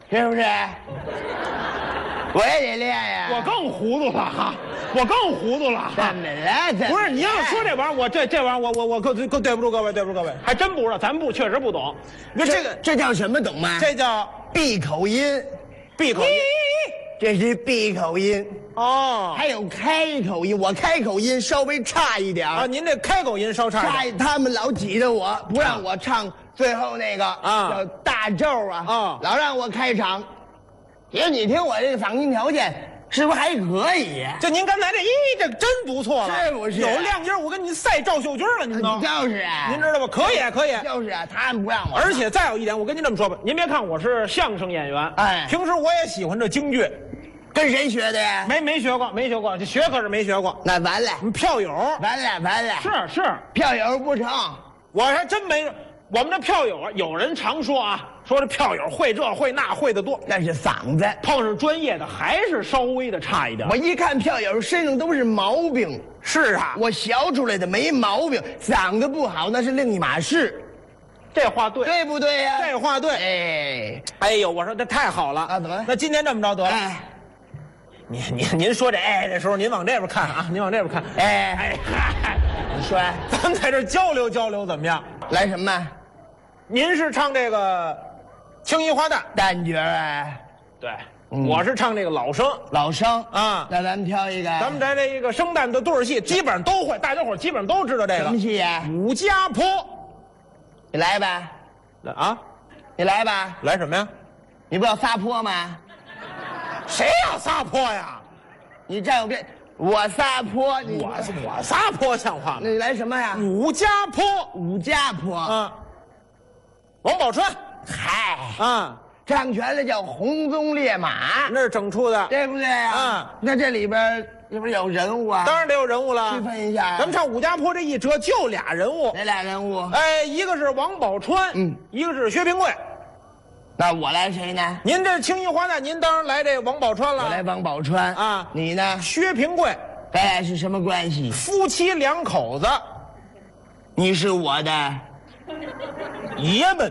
是不是？我也得练呀。 我更糊涂了哈，我更糊涂了。 怎么了？ 不是你要说这玩意儿，我这玩意儿，我更对不住各位，对不住各位，还真不知道，咱确实不懂。 那这叫什么？懂吗？ 这叫闭口音， 闭口音。 这是闭口音哦， 还有开口音，我开口音稍微差一点啊。您这开口音稍差一点， 他们老挤着我，不让我唱最后那个叫大咒啊，老让我开场。其实你听我这个嗓音条件，是不是还可以？ 就您刚才这真不错了， 是不是？ 有亮音，我跟您赛赵秀军了，您都就是啊， 您知道吧？可以，可以， 就是啊，他们不让我。 而且再有一点，我跟您这么说吧，您别看我是相声演员， 哎， 平时我也喜欢这京剧。 跟谁学的呀？ 没学过，没学过，这学可是没学过。 那完了， 票友， 完了， 是票友不成， 我还真没。我们这票友啊，有人常说啊，说这票友会这会那会的多， 那是嗓子。 碰上专业的还是稍微的差一点。 我一看票友身上都是毛病。 是啊， 我学出来的没毛病，嗓子不好那是另一码事。 这话对， 对不对呀？ 这话对。哎呦，我说这太好了啊！怎么了？ 那今天这么着得了。 哎， 您说这的时候，您往这边看啊，您往这边看。 你说， 咱们在这交流交流怎么样？ 来什么？ 您是唱这个青衣花旦旦角啊？ 对，我是唱这个老生啊。 那咱们挑一个。 咱们在这一个生旦的对儿戏，基本上都会，大家伙基本上都知道这个。 什么戏呀？ 武家坡。 你来吧。 啊？ 你来吧。 来什么呀？ 你不要撒泼吗？ 谁要撒泼呀？ 你站右边，我撒泼， 我撒泼像话吗？ 那你来什么呀？ 武家坡。 武家坡啊。王宝钏， 嗨啊， 唱全了叫红鬃烈马， 那是整出的， 对不对啊？那这里边是不是有人物啊？ 当然得有人物了， 区分一下。 咱们唱武家坡这一折就俩人物， 哪俩人物？ 哎，一个是王宝钏，一个是薛平贵。 那我来谁呢？ 您这青衣花旦，您当然来这王宝钏了。 我来王宝钏啊， 你呢？ 薛平贵， 咱俩是什么关系？ 夫妻两口子。 你是我的爷们，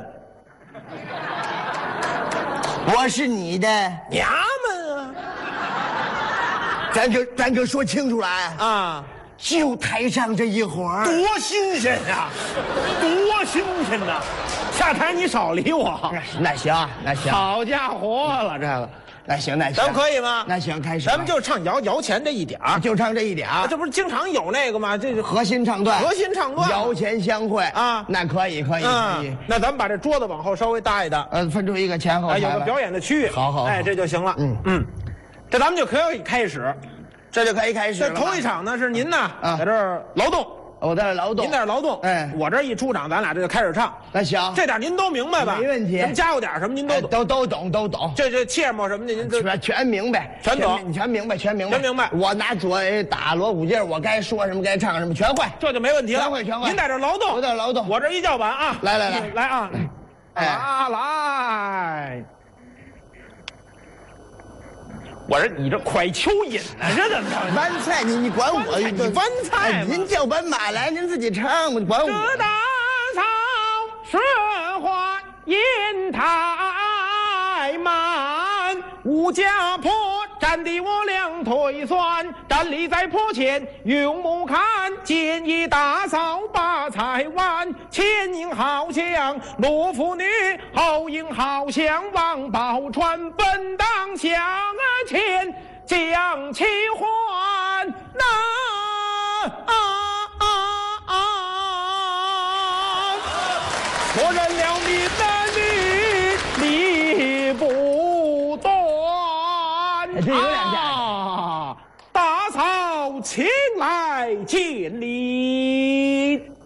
我是你的娘们啊！ 咱可说清楚了啊！ 就台上这一会儿， 多新鲜呀，多新鲜呐！下台你少理我。 那行， 好家伙了，这个。 那行， 咱们可以吗？ 那行，开始。 咱们就唱摇钱这一点儿， 就唱这一点儿。 这不是经常有那个吗？这是核心唱段，摇钱相会啊。 那可以。 那咱们把这桌子往后稍微搭一搭， 分出一个前后台， 有个表演的区域。 好， 哎，这就行了。这咱们就可以开始， 这就可以开始了。 这头一场呢是您呢，在这儿劳动。 我在这劳动， 您在这劳动， 哎， 我这一出场，咱俩这就开始唱。 那行， 这点您都明白吧？ 没问题。 咱加油点什么您都懂，都懂。 这切末什么的您都全明白， 全懂， 全明白。我拿左打锣鼓劲儿，我该说什么该唱什么全会， 这就没问题了。 全会。 您在这劳动， 我在这劳动， 我这一叫板啊， 来啊，来。我说你这快蚯蚓呢，这怎么着？ 弯菜，你管我？ 你弯菜？ 您叫板马来，您自己唱吧，你管我？ 这大草顺花银太满，武家坡站地我两腿酸，站立在坡前用目看，见一大嫂把菜碗，前迎好像罗妇女，后迎好像王宝钏，本当向前将其还我认了你的理不断。 这有两下。 大嫂请来见礼。